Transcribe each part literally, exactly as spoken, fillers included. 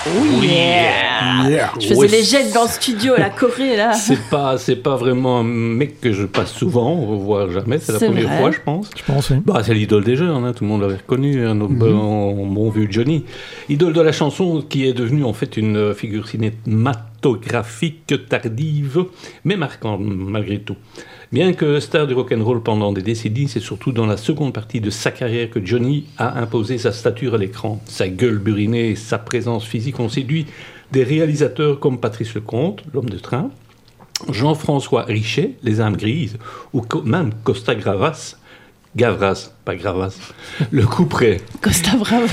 Oh yeah, yeah. Je faisais ouais. les jets dans le studio, la Corée là. C'est pas, c'est pas vraiment un mec que je passe souvent, voire jamais. C'est, c'est la première vrai. fois, je pense. Je pense, oui. Bah, c'est l'idole des jeunes, hein, tout le monde l'avait reconnu, hein, notre mm-hmm. bon, bon vieux Johnny. Idole de la chanson qui est devenue en fait une figure cinématographique tardive, mais marquante malgré tout. Bien que star du rock'n'roll pendant des décennies, c'est surtout dans la seconde partie de sa carrière que Johnny a imposé sa stature à l'écran. Sa gueule burinée et sa présence physique ont séduit des réalisateurs comme Patrice Lecomte, l'homme de train, Jean-François Richet, les âmes grises, ou même Costa Gavras, Gavras, pas Gravas, le couperet. Costa Bravo.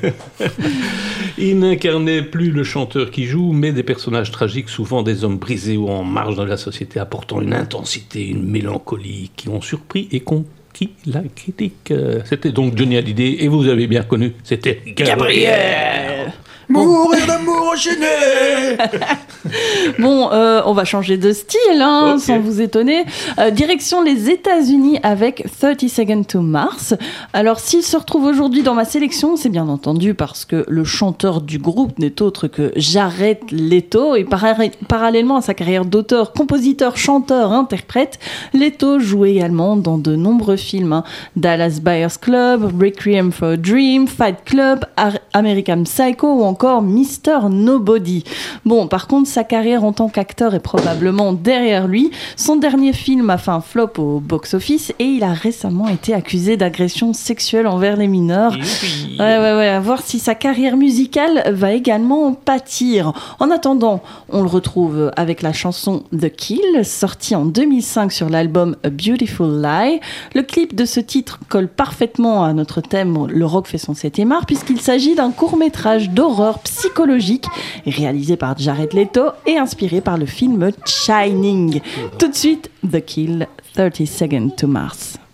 Il n'incarnait plus le chanteur qui joue, mais des personnages tragiques, souvent des hommes brisés ou en marge de la société, apportant une intensité, une mélancolie qui ont surpris et conquis la critique. C'était donc Johnny Hallyday, et vous avez bien connu, c'était Gabriel. Mourir d'amour enchaîné. Bon, euh, on va changer de style, hein, okay. sans vous étonner. Euh, direction les États-Unis avec thirty seconds to Mars. Alors, s'il se retrouve aujourd'hui dans ma sélection, c'est bien entendu parce que le chanteur du groupe n'est autre que Jared Leto. Et para- parallèlement à sa carrière d'auteur, compositeur, chanteur, interprète, Leto joue également dans de nombreux films. Hein. Dallas Buyers Club, Requiem for a Dream, Fight Club, Ar- American Psycho ou encore encore mister Nobody. Bon, par contre, sa carrière en tant qu'acteur est probablement derrière lui. Son dernier film a fait un flop au box-office et il a récemment été accusé d'agression sexuelle envers les mineurs. Oui. Ouais, ouais, ouais. À voir si sa carrière musicale va également en pâtir. En attendant, on le retrouve avec la chanson The Kill, sortie en deux mille cinq sur l'album A Beautiful Lie. Le clip de ce titre colle parfaitement à notre thème, le rock fait son septième art, puisqu'il s'agit d'un court-métrage d'horreur psychologique réalisé par Jared Leto et inspiré par le film Shining. Tout de suite, The Kill, thirty seconds to Mars.